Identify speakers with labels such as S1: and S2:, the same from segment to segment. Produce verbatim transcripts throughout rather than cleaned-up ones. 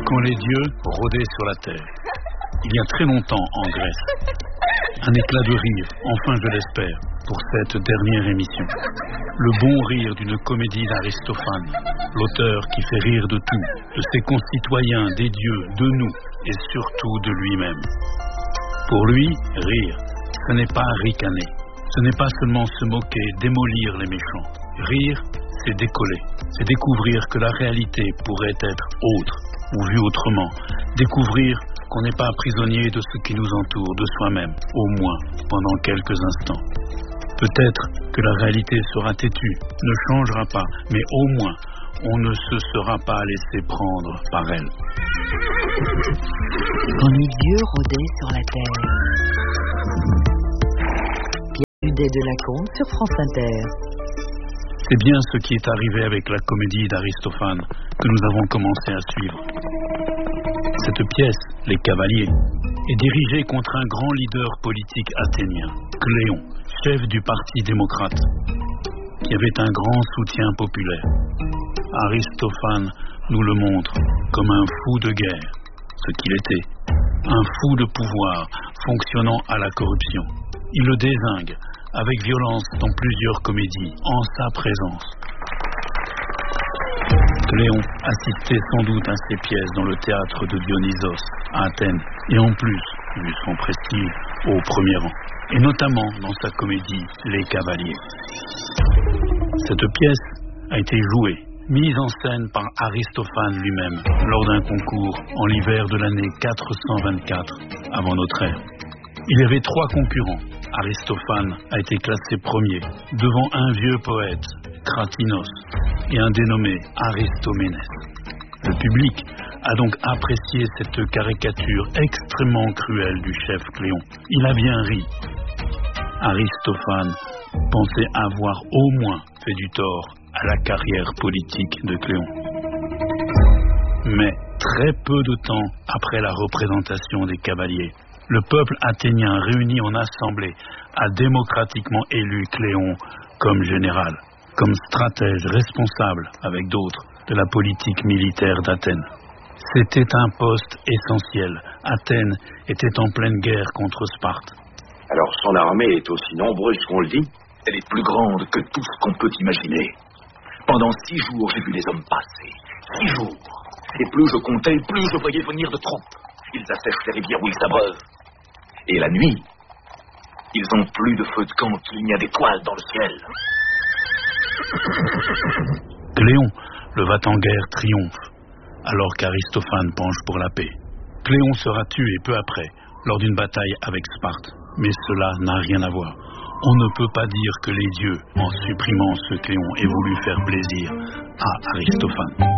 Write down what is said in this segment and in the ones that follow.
S1: Quand les dieux rôdaient sur la terre, il y a très longtemps en Grèce. Un éclat de rire, enfin je l'espère, pour cette dernière émission. Le bon rire d'une comédie d'Aristophane, l'auteur qui fait rire de tout, de ses concitoyens, des dieux, de nous et surtout de lui-même. Pour lui, rire, ce n'est pas ricaner, ce n'est pas seulement se moquer, démolir les méchants. Rire, c'est décoller, c'est découvrir que la réalité pourrait être autre ou vue autrement, découvrir qu'on n'est pas prisonnier de ce qui nous entoure, de soi-même, au moins pendant quelques instants. Peut-être que la réalité sera têtue, ne changera pas, mais au moins on ne se sera pas laissé prendre par elle.
S2: Quand les dieux rôdaient sur la terre. Pierre Udet de Lacombe sur France Inter.
S1: C'est bien ce qui est arrivé avec la comédie d'Aristophane que nous avons commencé à suivre. Cette pièce, Les Cavaliers, est dirigée contre un grand leader politique athénien, Cléon, chef du Parti démocrate, qui avait un grand soutien populaire. Aristophane nous le montre comme un fou de guerre, ce qu'il était, un fou de pouvoir fonctionnant à la corruption. Il le dézingue avec violence dans plusieurs comédies, en sa présence. Cléon assistait sans doute à ces pièces dans le théâtre de Dionysos, à Athènes, et en plus, vu son prestige, au premier rang, et notamment dans sa comédie Les Cavaliers. Cette pièce a été jouée, mise en scène par Aristophane lui-même, lors d'un concours en l'hiver de l'année quatre cent vingt-quatre avant notre ère. Il y avait trois concurrents. Aristophane a été classé premier, devant un vieux poète, Cratinos, et un dénommé Aristoménès. Le public a donc apprécié cette caricature extrêmement cruelle du chef Cléon. Il a bien ri. Aristophane pensait avoir au moins fait du tort à la carrière politique de Cléon. Mais très peu de temps après la représentation des cavaliers, le peuple athénien réuni en assemblée a démocratiquement élu Cléon comme général, comme stratège responsable, avec d'autres, de la politique militaire d'Athènes. C'était un poste essentiel. Athènes était en pleine guerre contre Sparte.
S3: Alors son armée est aussi nombreuse qu'on le dit? Elle est plus grande que tout ce qu'on peut imaginer. Pendant six jours, j'ai vu les hommes passer. Six jours. Et plus je comptais, plus je voyais venir de troupes. Ils assèchent les rivières où ils s'abreuvent. Et la nuit, ils ont plus de feu de camp qu'il n'y a d'étoiles dans le ciel.
S1: Cléon, le va-t-en-guerre, triomphe, alors qu'Aristophane penche pour la paix. Cléon sera tué peu après, lors d'une bataille avec Sparte. Mais cela n'a rien à voir. On ne peut pas dire que les dieux, en supprimant ce Cléon, aient voulu faire plaisir à Aristophane.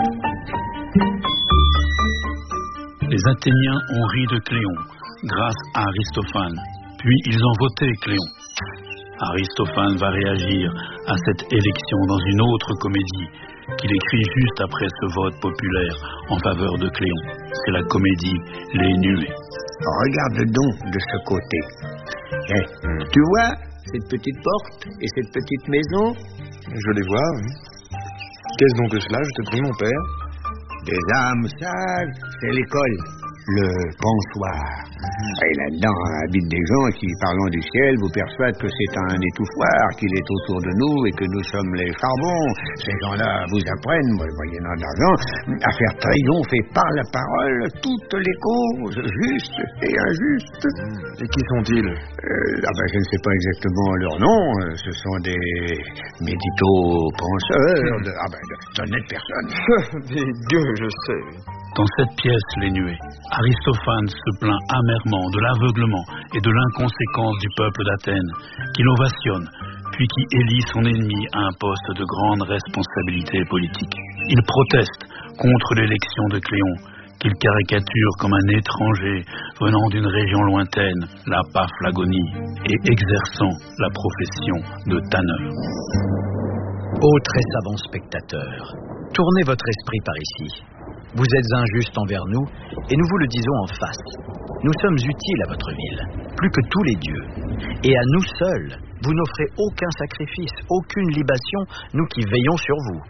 S1: Les Athéniens ont ri de Cléon grâce à Aristophane, puis ils ont voté Cléon. Aristophane va réagir à cette élection dans une autre comédie qu'il écrit juste après ce vote populaire en faveur de Cléon. C'est la comédie Les Nuées.
S4: Regarde donc de ce côté. Eh, mmh. Tu vois cette petite porte et cette petite maison?
S5: Je les vois, oui. Qu'est-ce donc que cela, je te prie, mon père?
S4: Des âmes sages, c'est l'école, le pensoir. Mmh. Et là-dedans habitent des gens qui, parlant du ciel, vous persuadent que c'est un étouffoir, qu'il est autour de nous et que nous sommes les charbons. Ces gens-là vous apprennent, moyennant d'argent, à faire triompher par la parole toutes les causes justes et injustes.
S5: Mmh. Et qui sont-ils?
S4: euh, ah ben, Je ne sais pas exactement leur nom. Ce sont des médito-penseurs, de, ah ben, d'honnêtes personnes.
S5: Des gueux, je sais.
S1: Dans cette pièce, Les Nuées, Aristophane se plaint amèrement de l'aveuglement et de l'inconséquence du peuple d'Athènes, qui l'ovationne, puis qui élit son ennemi à un poste de grande responsabilité politique. Il proteste contre l'élection de Cléon, qu'il caricature comme un étranger venant d'une région lointaine, la Paphlagonie, et exerçant la profession de tanneur.
S6: Ô très savants spectateurs, tournez votre esprit par ici. Vous êtes injustes envers nous, et nous vous le disons en face. Nous sommes utiles à votre ville, plus que tous les dieux. Et à nous seuls, vous n'offrez aucun sacrifice, aucune libation, nous qui veillons sur vous.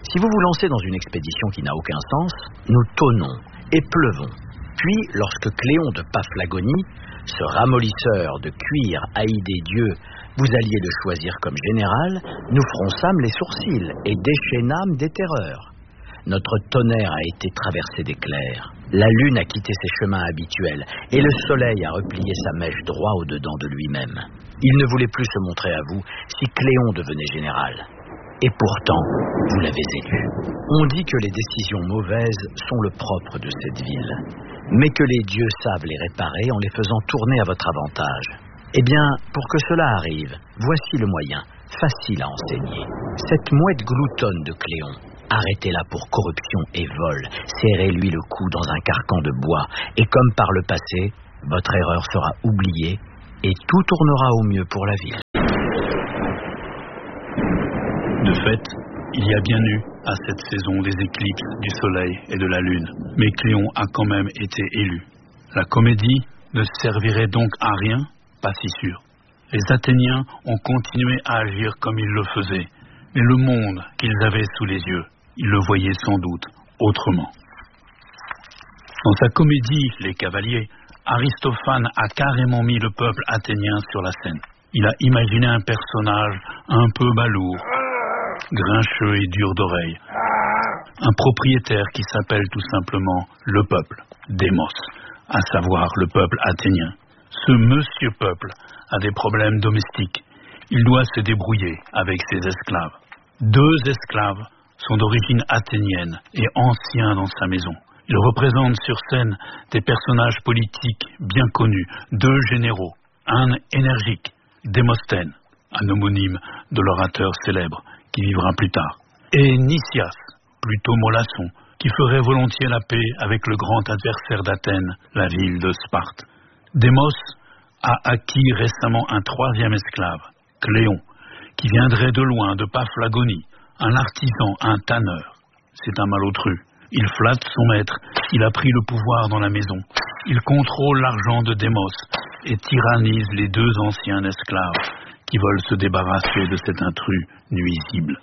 S6: Si vous vous lancez dans une expédition qui n'a aucun sens, nous tonnons et pleuvons. Puis, lorsque Cléon de Paphlagonie, ce ramollisseur de cuir haï des dieux, vous alliez le choisir comme général, nous fronçâmes les sourcils et déchaînâmes des terreurs. Notre tonnerre a été traversé d'éclairs. La lune a quitté ses chemins habituels et le soleil a replié sa mèche droit au-dedans de lui-même. Il ne voulait plus se montrer à vous si Cléon devenait général. Et pourtant, vous l'avez élu. On dit que les décisions mauvaises sont le propre de cette ville, mais que les dieux savent les réparer en les faisant tourner à votre avantage. Eh bien, pour que cela arrive, voici le moyen, facile à enseigner. Cette mouette gloutonne de Cléon, arrêtez-la pour corruption et vol, serrez-lui le cou dans un carcan de bois, et comme par le passé, votre erreur sera oubliée, et tout tournera au mieux pour la ville.
S1: De fait, il y a bien eu, à cette saison, des éclipses du soleil et de la lune. Mais Cléon a quand même été élu. La comédie ne servirait donc à rien? Pas si sûr. Les Athéniens ont continué à agir comme ils le faisaient. Mais le monde qu'ils avaient sous les yeux, ils le voyaient sans doute autrement. Dans sa comédie « Les Cavaliers », Aristophane a carrément mis le peuple athénien sur la scène. Il a imaginé un personnage un peu balourd, grincheux et dur d'oreille. Un propriétaire qui s'appelle tout simplement le peuple, Démos, à savoir le peuple athénien. Ce monsieur peuple a des problèmes domestiques. Il doit se débrouiller avec ses esclaves. Deux esclaves sont d'origine athénienne et anciens dans sa maison. Ils représentent sur scène des personnages politiques bien connus, deux généraux, un énergique, Démosthène, un homonyme de l'orateur célèbre qui vivra plus tard, et Nicias, plutôt mollasson, qui ferait volontiers la paix avec le grand adversaire d'Athènes, la ville de Sparte. Démos a acquis récemment un troisième esclave, Cléon, qui viendrait de loin, de Paphlagonie, un artisan, un tanneur. C'est un malotru. Il flatte son maître, il a pris le pouvoir dans la maison. Il contrôle l'argent de Démos et tyrannise les deux anciens esclaves qui veulent se débarrasser de cet intrus nuisible.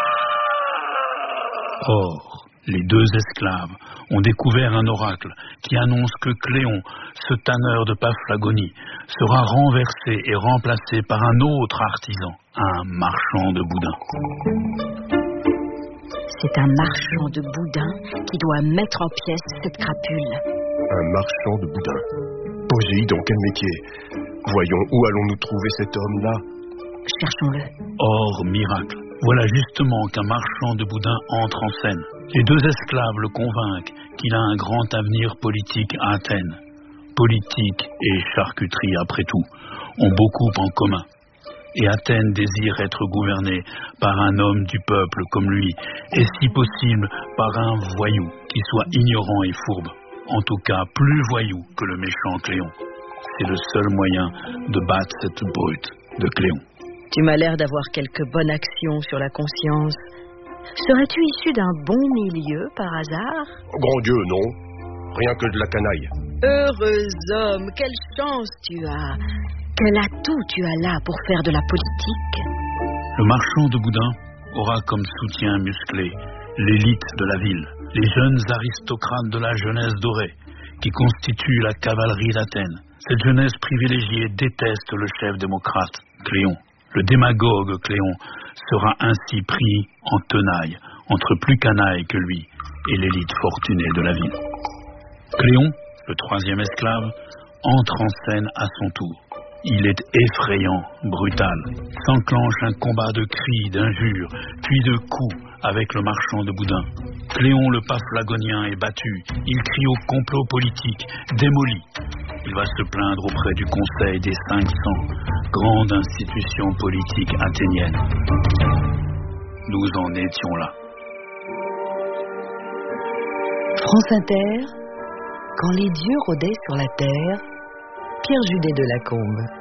S1: Or, les deux esclaves ont découvert un oracle qui annonce que Cléon, ce tanneur de Paphlagonie, sera renversé et remplacé par un autre artisan, un marchand de boudin.
S7: C'est un marchand de boudin qui doit mettre en pièces cette crapule.
S5: Un marchand de boudin. Posez dans quel métier? Voyons, où allons-nous trouver cet homme-là?
S7: Cherchons-le.
S1: Or, miracle, voilà justement qu'un marchand de boudin entre en scène. Les deux esclaves le convainquent qu'il a un grand avenir politique à Athènes. Politique et charcuterie, après tout, ont beaucoup en commun. Et Athènes désire être gouvernée par un homme du peuple comme lui, et si possible par un voyou qui soit ignorant et fourbe. En tout cas, plus voyou que le méchant Cléon. C'est le seul moyen de battre cette brute de Cléon.
S7: Tu m'as l'air d'avoir quelques bonnes actions sur la conscience. Serais-tu issu d'un bon milieu par hasard?
S5: Grand Dieu, non. Rien que de la canaille.
S7: Heureux homme, quelle chance tu as. Quel atout tu as là pour faire de la politique?
S1: Le marchand de boudin aura comme soutien musclé l'élite de la ville, les jeunes aristocrates de la jeunesse dorée, qui constituent la cavalerie d'Athènes. Cette jeunesse privilégiée déteste le chef démocrate, Cléon. Le démagogue Cléon sera ainsi pris en tenaille entre plus canaille que lui et l'élite fortunée de la ville. Cléon, le troisième esclave, entre en scène à son tour. Il est effrayant, brutal, s'enclenche un combat de cris, d'injures, puis de coups avec le marchand de boudin. Cléon le Paphlagonien est battu, il crie au complot politique, démoli. Il va se plaindre auprès du Conseil des cinq cents, grande institution politique athénienne. Nous en étions là.
S2: France Inter, quand les dieux rôdaient sur la terre, Pierre Judet de Lacombe.